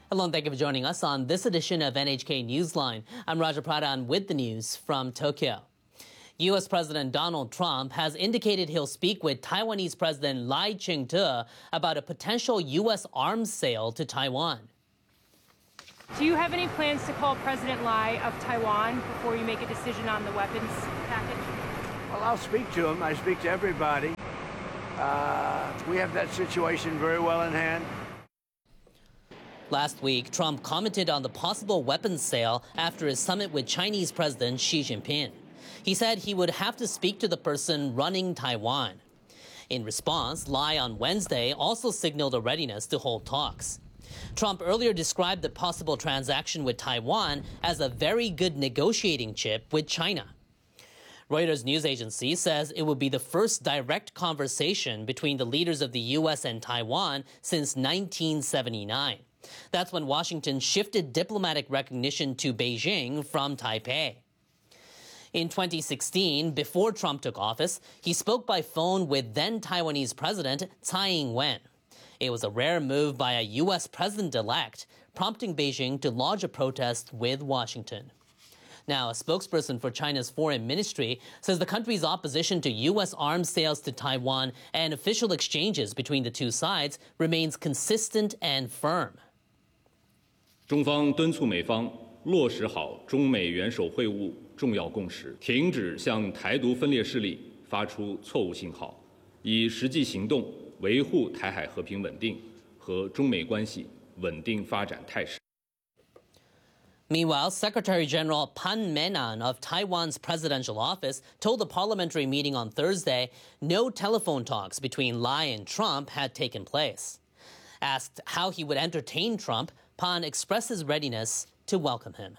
Hello and thank you for joining us on this edition of NHK Newsline. I'm Raja Pradhan with the news from Tokyo. U.S. President Donald Trump has indicated he'll speak with Taiwanese President Lai Ching-te about a potential U.S. arms sale to Taiwan. Do you have any plans to call President Lai of Taiwan before you make a decision on the weapons package? Well, I'll speak to him. I speak to everybody. We have that situation very well in hand. Last week, Trump commented on the possible weapons sale after his summit with Chinese President Xi Jinping. He said he would have to speak to the person running Taiwan. In response, Lai on Wednesday also signaled a readiness to hold talks. Trump earlier described the possible transaction with Taiwan as a very good negotiating chip with China. Reuters news agency says it would be the first direct conversation between the leaders of the U.S. and Taiwan since 1979. That's when Washington shifted diplomatic recognition to Beijing from Taipei. In 2016, before Trump took office, he spoke by phone with then Taiwanese President Tsai Ing-wen. It was a rare move by a U.S. president-elect, prompting Beijing to lodge a protest with Washington. Now, a spokesperson for China's foreign ministry says the country's opposition to U.S. arms sales to Taiwan and official exchanges between the two sides remains consistent and firm. 中方敦促美方落实好中美元首会晤重要共识，停止向台独分裂势力发出错误信号，以实际行动维护台海和平稳定和中美关系稳定发展态势。 Meanwhile, Secretary-General Pan Menan of Taiwan's presidential office told a parliamentary meeting on Thursday no telephone talks between Lai and Trump had taken place. Asked how he would entertain Trump, Pan expressed his readiness to welcome him.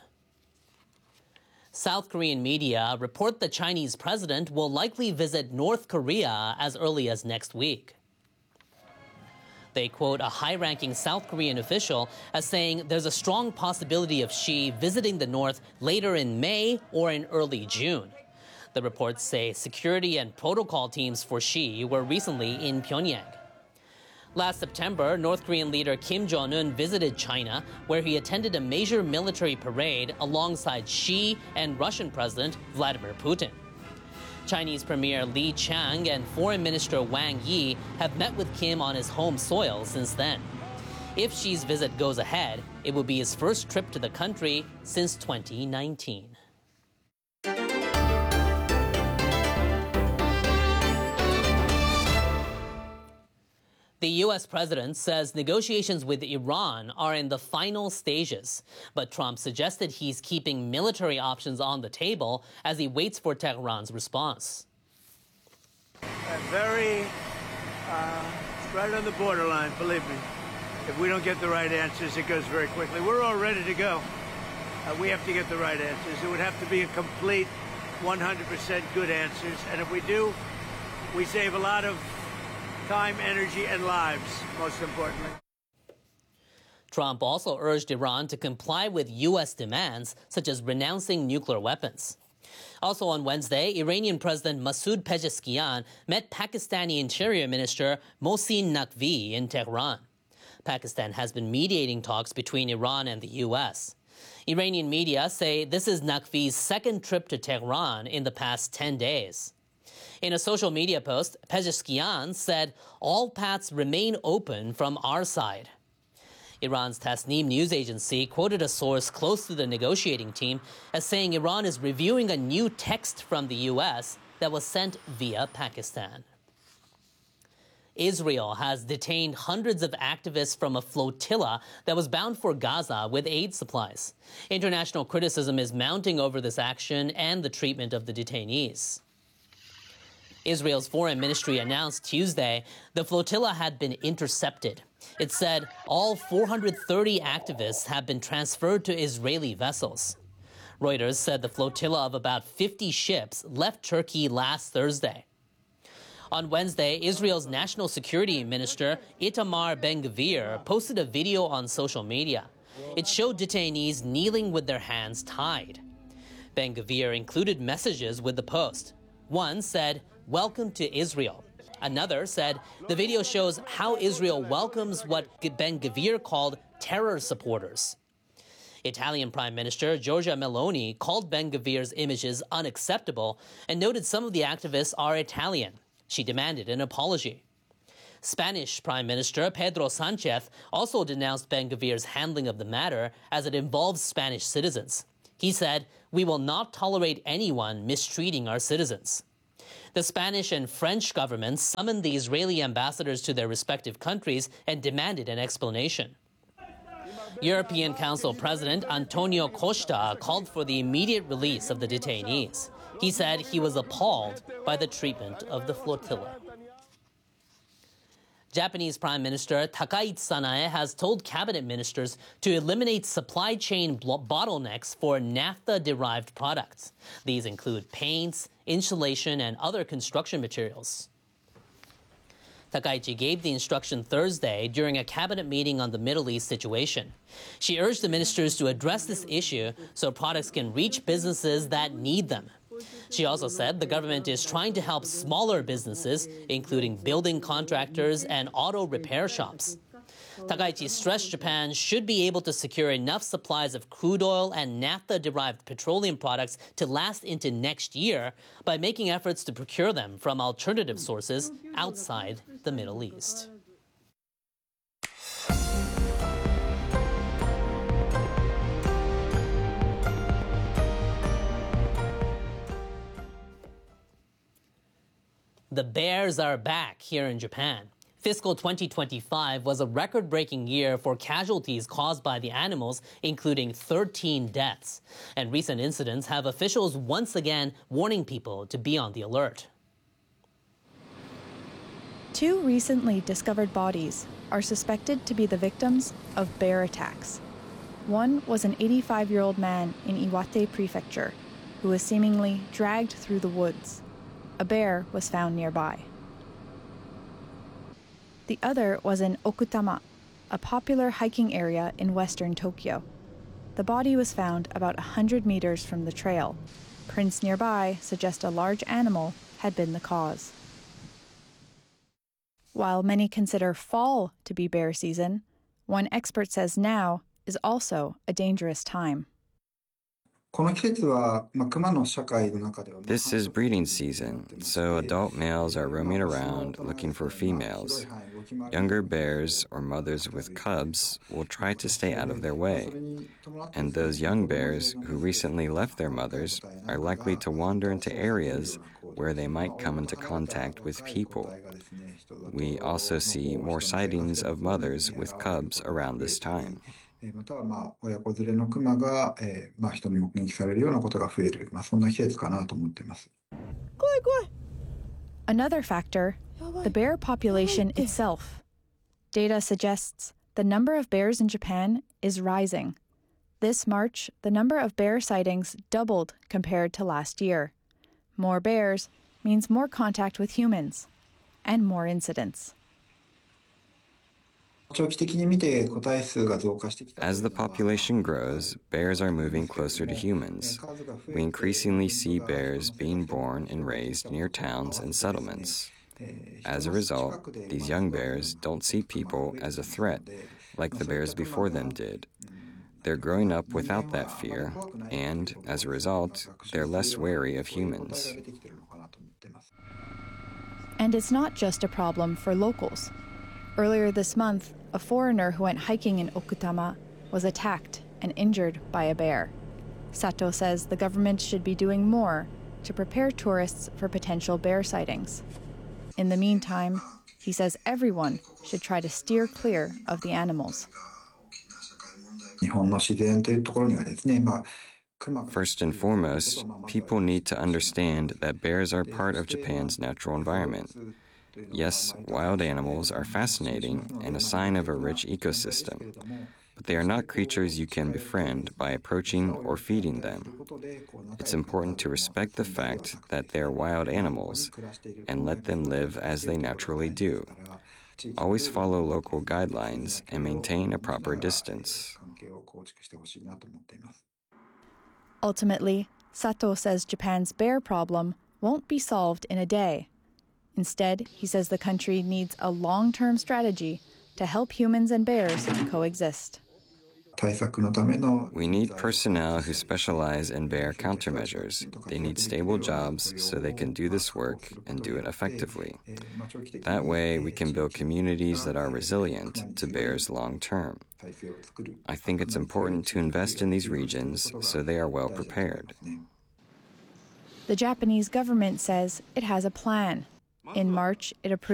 South Korean media report the Chinese president will likely visit North Korea as early as next week. They quote a high-ranking South Korean official as saying there's a strong possibility of Xi visiting the North later in May or in early June. The reports say security and protocol teams for Xi were recently in Pyongyang. Last September, North Korean leader Kim Jong-un visited China, where he attended a major military parade alongside Xi and Russian President Vladimir Putin. Chinese Premier Li Qiang and Foreign Minister Wang Yi have met with Kim on his home soil since then. If Xi's visit goes ahead, it will be his first trip to the country since 2019. The U.S. president says negotiations with Iran are in the final stages, but Trump suggested he's keeping military options on the table as he waits for Tehran's response. Very right on the borderline, believe me. If we don't get the right answers, it goes very quickly. We're all ready to go. We have to get the right answers. It would have to be a complete 100% good answers, and if we do, we save a lot of time, energy, and lives, most importantly. Trump also urged Iran to comply with U.S. demands, such as renouncing nuclear weapons. Also on Wednesday, Iranian President Masoud Pezeshkian met Pakistani Interior Minister Mohsin Naqvi in Tehran. Pakistan has been mediating talks between Iran and the U.S. Iranian media say this is Naqvi's second trip to Tehran in the past 10 days. In a social media post, Pezeshkian said, all paths remain open from our side. Iran's Tasnim news agency quoted a source close to the negotiating team as saying Iran is reviewing a new text from the U.S. that was sent via Pakistan. Israel has detained hundreds of activists from a flotilla that was bound for Gaza with aid supplies. International criticism is mounting over this action and the treatment of the detainees. Israel's foreign ministry announced Tuesday the flotilla had been intercepted. It said all 430 activists have been transferred to Israeli vessels. Reuters said the flotilla of about 50 ships left Turkey last Thursday. On Wednesday, Israel's National Security Minister Itamar Ben-Gvir posted a video on social media. It showed detainees kneeling with their hands tied. Ben-Gvir included messages with the post. One said, "Welcome to Israel," Another said the video shows how Israel welcomes what Ben-Gvir called terror supporters. Italian Prime Minister Giorgia Meloni called Ben-Gvir's images unacceptable and noted some of the activists are Italian. She demanded an apology. Spanish Prime Minister Pedro Sánchez also denounced Ben-Gvir's handling of the matter as it involves Spanish citizens. He said, "We will not tolerate anyone mistreating our citizens." The Spanish and French governments summoned the Israeli ambassadors to their respective countries and demanded an explanation. European Council President Antonio Costa called for the immediate release of the detainees. He said he was appalled by the treatment of the flotilla. Japanese Prime Minister Takaichi Sanae has told cabinet ministers to eliminate supply chain bottlenecks for naphtha-derived products. These include paints, insulation, and other construction materials. Takaichi gave the instruction Thursday during a cabinet meeting on the Middle East situation. She urged the ministers to address this issue so products can reach businesses that need them. She also said the government is trying to help smaller businesses, including building contractors and auto repair shops. Takaichi stressed Japan should be able to secure enough supplies of crude oil and naphtha-derived petroleum products to last into next year by making efforts to procure them from alternative sources outside the Middle East. The bears are back here in Japan. Fiscal 2025 was a record-breaking year for casualties caused by the animals, including 13 deaths. And recent incidents have officials once again warning people to be on the alert. 2 recently discovered bodies are suspected to be the victims of bear attacks. One was an 85-year-old man in Iwate Prefecture who was seemingly dragged through the woods. A bear was found nearby. The other was in Okutama, a popular hiking area in western Tokyo. The body was found about 100 meters from the trail. Prints nearby suggest a large animal had been the cause. While many consider fall to be bear season, one expert says now is also a dangerous time. This is breeding season, so adult males are roaming around looking for females. Younger bears or mothers with cubs will try to stay out of their way. And those young bears who recently left their mothers are likely to wander into areas where they might come into contact with people. We also see more sightings of mothers with cubs around this time. Another factor, the bear population itself. Data suggests the number of bears in Japan is rising. This March, the number of bear sightings doubled compared to last year. More bears means more contact with humans and more incidents. As the population grows, bears are moving closer to humans. We increasingly see bears being born and raised near towns and settlements. As a result, these young bears don't see people as a threat like the bears before them did. They're growing up without that fear, and as a result, they're less wary of humans. And it's not just a problem for locals. Earlier this month, a foreigner who went hiking in Okutama was attacked and injured by a bear. Sato says the government should be doing more to prepare tourists for potential bear sightings. In the meantime, he says everyone should try to steer clear of the animals. First and foremost, people need to understand that bears are part of Japan's natural environment. Yes, wild animals are fascinating and a sign of a rich ecosystem, but they are not creatures you can befriend by approaching or feeding them. It's important to respect the fact that they are wild animals and let them live as they naturally do. Always follow local guidelines and maintain a proper distance. Ultimately, Sato says Japan's bear problem won't be solved in a day. Instead, he says the country needs a long-term strategy to help humans and bears coexist. We need personnel who specialize in bear countermeasures. They need stable jobs so they can do this work and do it effectively. That way, we can build communities that are resilient to bears long term. I think it's important to invest in these regions so they are well prepared. The Japanese government says it has a plan. In March, it approved